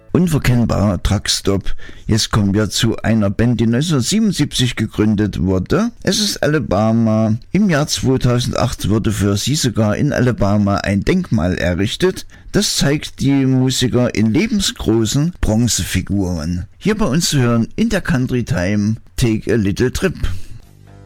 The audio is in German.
Unverkennbar, Truckstop. Jetzt kommen wir zu einer Band, die 1977 gegründet wurde. Es ist Alabama. Im Jahr 2008 wurde für sie sogar in Alabama ein Denkmal errichtet. Das zeigt die Musiker in lebensgroßen Bronzefiguren. Hier bei uns zu hören in der Country Time, Take a Little Trip.